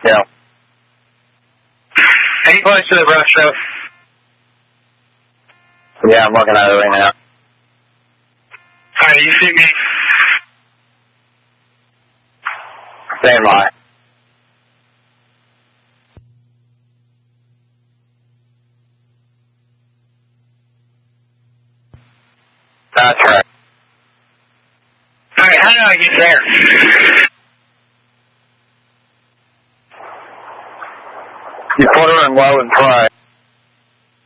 Yeah. Any place to the brush road? Yeah, I'm looking at it right now. Alright, you see me? Same line. That's right. Alright, how do I get there? You put her in low and try.